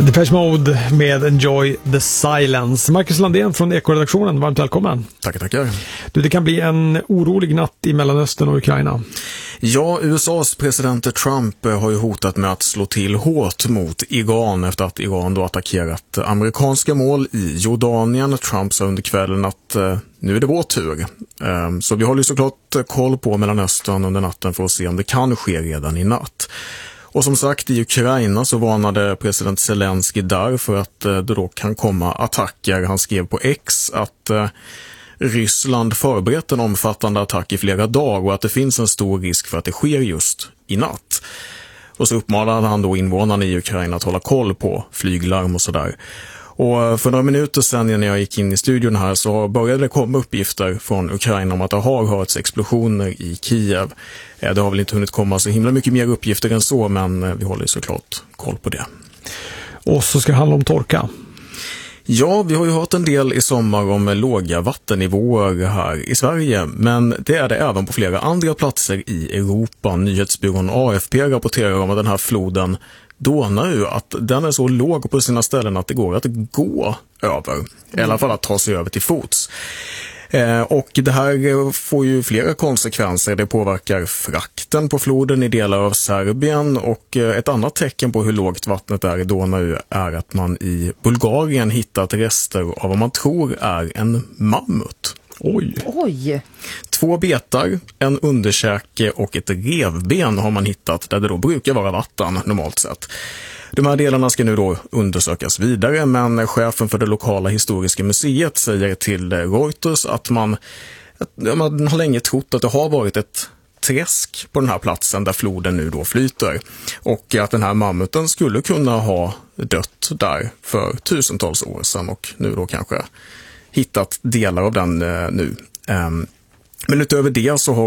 Depeche Mode med Enjoy the Silence. Marcus Landén från Eko-redaktionen, varmt välkommen. Tackar. Du, det kan bli en orolig natt i Mellanöstern och Ukraina. Ja, USAs president Trump har ju hotat med att slå till hårt mot Iran efter att Iran då attackerat amerikanska mål i Jordanien. Trump sa under kvällen att nu är det vår tur. Så vi håller ju såklart koll på Mellanöstern under natten för att se om det kan ske redan i natt. Och som sagt, i Ukraina så varnade president Zelensky där för att det då kan komma attacker. Han skrev på X att Ryssland förberett en omfattande attack i flera dagar och att det finns en stor risk för att det sker just i natt. Och så uppmanade han då invånarna i Ukraina att hålla koll på flyglarm och sådär. Och för några minuter sedan när jag gick in i studion här så började det komma uppgifter från Ukraina om att det har hörts explosioner i Kiev. Det har väl inte hunnit komma så himla mycket mer uppgifter än så, men vi håller såklart koll på det. Och så ska det handla om torka. Ja, vi har ju hört en del i sommar om låga vattennivåer här i Sverige, men det är det även på flera andra platser i Europa. Nyhetsbyrån AFP rapporterar om att den här floden Donau, att den är så låg på sina ställen att det går att gå över, i alla fall att ta sig över till fots. Och det här får ju flera konsekvenser. Det påverkar frakten på floden i delar av Serbien, och ett annat tecken på hur lågt vattnet är i Donau är att man i Bulgarien hittat rester av vad man tror är en mammut. Oj. 2 betar, en underkäke och ett revben har man hittat där det då brukar vara vatten normalt sett. De här delarna ska nu då undersökas vidare, men chefen för det lokala historiska museet säger till Reuters att man har länge trott att det har varit ett träsk på den här platsen där floden nu då flyter, och att den här mammuten skulle kunna ha dött där för tusentals år sedan och nu då kanske hittat delar av den nu. Men utöver det så har